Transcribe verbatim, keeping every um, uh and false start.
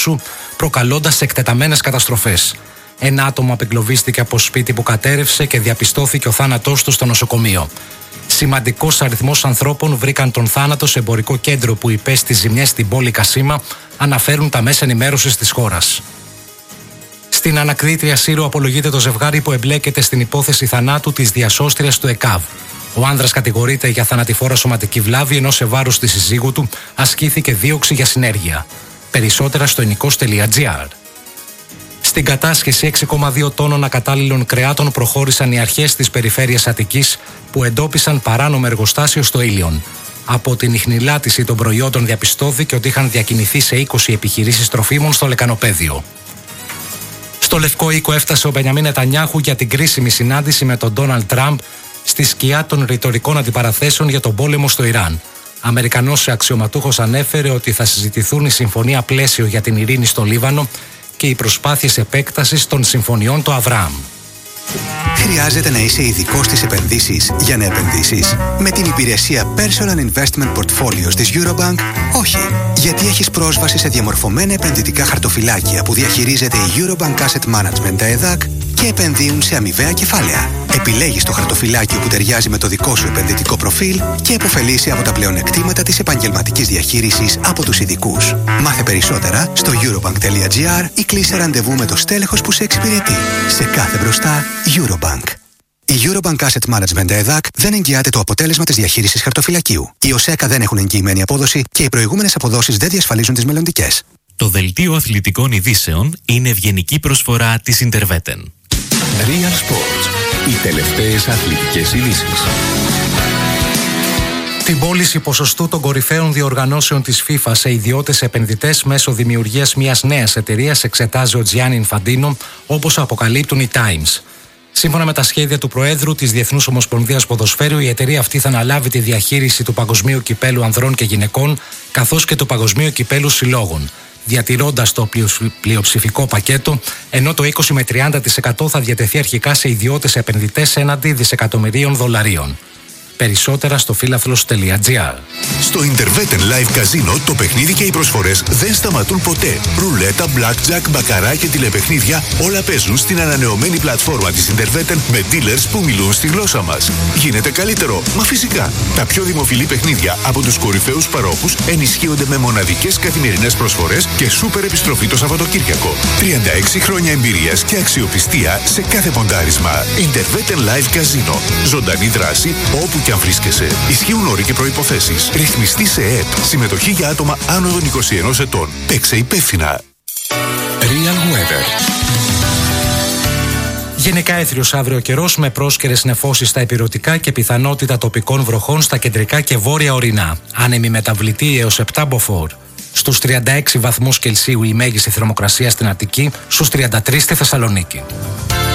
Ρούσου, προκαλώντας εκτεταμένες καταστροφές. Ένα άτομο απεγκλωβίστηκε από σπίτι που κατέρευσε και διαπιστώθηκε ο θάνατός του στο νοσοκομείο. Σημαντικός αριθμός ανθρώπων βρήκαν τον θάνατο σε εμπορικό κέντρο που υπέστη ζημιές στην πόλη Κασίμα, αναφέρουν τα μέσα ενημέρωσης της χώρας. Στην ανακρίτρια Σύρο απολογείται το ζευγάρι που εμπλέκεται στην υπόθεση θανάτου της διασώστριας του ΕΚΑΒ. Ο άνδρας κατηγορείται για θανατηφόρα σωματική βλάβη, ενώ σε βάρος της συζύγου του ασκήθηκε δίωξη για συνέργεια. Περισσότερα στο ενικός τελεία τζι άρ. Στην κατάσχεση έξι κόμμα δύο τόνων ακατάλληλων κρεάτων προχώρησαν οι αρχές της περιφέρειας Αττικής που εντόπισαν παράνομο εργοστάσιο στο Ήλιον. Από την ιχνηλάτηση των προϊόντων διαπιστώθηκε ότι είχαν διακινηθεί σε είκοσι επιχειρήσεις τροφίμων στο λεκανοπέδιο. Στο Λευκό Οίκο έφτασε ο Μπενιαμίν Νετανιάχου για την κρίσιμη συνάντηση με τον Ντόναλντ Τραμπ στη σκιά των ρητορικών αντιπαραθέσεων για τον πόλεμο στο Ιράν. Αμερικανός αξιωματούχος ανέφερε ότι θα συζητηθούν η συμφωνία πλαίσιο για την ειρήνη στο Λίβανο και οι προσπάθειες επέκτασης των συμφωνιών του Αβραάμ. Χρειάζεται να είσαι ειδικός στις επενδύσεις για να επενδύσεις? Με την υπηρεσία Personal Investment Portfolios της Eurobank, όχι. Γιατί έχεις πρόσβαση σε διαμορφωμένα επενδυτικά χαρτοφυλάκια που διαχειρίζεται η Eurobank Asset Management, τα ΕΔΑΚ, και επενδύουν σε αμοιβαία κεφάλαια. Επιλέγεις το χαρτοφυλάκιο που ταιριάζει με το δικό σου επενδυτικό προφίλ και επωφελείσαι από τα πλεονεκτήματα της επαγγελματικής διαχείρισης από τους ειδικούς. Μάθε περισσότερα στο eurobank τελεία τζι άρ ή κλείσε ραντεβού με το στέλεχος που σε εξυπηρετεί. Σε κάθε μπροστά, Eurobank. Η Eurobank Asset Management ΕΔΑΚ δεν εγγυάται το αποτέλεσμα της διαχείρισης χαρτοφυλακίου. Οι ΟΣΕΚΑ δεν έχουν εγγυημένη απόδοση και οι προηγούμενες αποδόσεις δεν διασφαλίζουν τις μελλοντικές. Το δελτίο αθλητικών ειδήσεων είναι ευγενική προσφορά της Interveten. Real Sports. Οι τελευταίες αθλητικές ειδήσεις. Την πώληση ποσοστού των κορυφαίων διοργανώσεων της FIFA σε ιδιώτες επενδυτές μέσω δημιουργίας μιας νέας εταιρείας εξετάζει ο Τζιάννι Ινφαντίνο, όπως αποκαλύπτουν οι Times. Σύμφωνα με τα σχέδια του Προέδρου της Διεθνούς Ομοσπονδίας Ποδοσφαίρου, η εταιρεία αυτή θα αναλάβει τη διαχείριση του Παγκοσμίου Κυπέλου Ανδρών και Γυναικών, καθώς και του Παγκοσμίου Κυπέλου Συλλόγων, διατηρώντας το πλειοψηφικό πακέτο, ενώ το είκοσι με τριάντα τοις εκατό θα διατεθεί αρχικά σε ιδιώτες επενδυτές έναντι δισεκατομμυρίων δολαρίων. Περισσότερα στο φίλαθλος τελεία τζι άρ. Στο Interveten Live Casino το παιχνίδι και οι προσφορές δεν σταματούν ποτέ. Ρουλέτα, blackjack, μπακαρά και τηλεπαιχνίδια όλα παίζουν στην ανανεωμένη πλατφόρμα της Interveten με dealers που μιλούν στη γλώσσα μας. Γίνεται καλύτερο, μα φυσικά. Τα πιο δημοφιλή παιχνίδια από τους κορυφαίους παρόχους ενισχύονται με μοναδικές καθημερινές προσφορές και σούπερ επιστροφή το Σαββατοκύριακο. τριάντα έξι χρόνια εμπειρίας και αξιοπιστία σε κάθε ποντάρισμα. Interveten Live Casino. Ζωντανή δράση όπου και αν βρίσκεσαι. Ισχύουν όροι και προϋποθέσεις. Ρυθμιστή σε ΕΕΠ. Συμμετοχή για άτομα άνω των είκοσι ενός ετών. Παίξε υπεύθυνα. Real Weather. Γενικά έθριος αύριο καιρός με πρόσκαιρες νεφώσεις στα ηπειρωτικά και πιθανότητα τοπικών βροχών στα κεντρικά και βόρεια ορεινά. Άνεμη μεταβλητή έως επτά μποφόρ. Στους τριάντα έξι βαθμούς Κελσίου η μέγιστη θερμοκρασία στην Αττική, στους τριάντα τρεις στη Θεσσαλονίκη.